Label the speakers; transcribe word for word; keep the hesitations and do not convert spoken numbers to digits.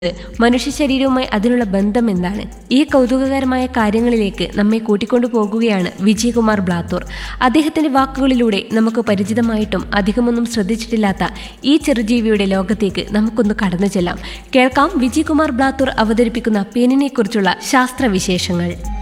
Speaker 1: മനുഷ്യ ശരീരവുമായി അതിനുള്ള ബന്ധം എന്താണ്? ഈ കൗതുകകരമായ കാര്യങ്ങളിലേക്ക് നമ്മെ കൂട്ടിക്കൊണ്ടു പോകുകയാണ് വിജയകുമാർ ബ്ലാത്തൂർ. അദ്ദേഹത്തിന്റെ വാക്കുകളിലൂടെ നമുക്ക് പരിചിതമായിട്ടും അധികമൊന്നും ശ്രദ്ധിച്ചിട്ടില്ലാത്ത ഈ ചെറുജീവിയുടെ ലോകത്തേക്ക് നമുക്കൊന്ന് കടന്നു ചെല്ലാം. കേൾക്കാം വിജയകുമാർ ബ്ലാത്തൂർ അവതരിപ്പിക്കുന്ന പേനിനെ കുറിച്ചുള്ള ശാസ്ത്രവിശേഷങ്ങൾ.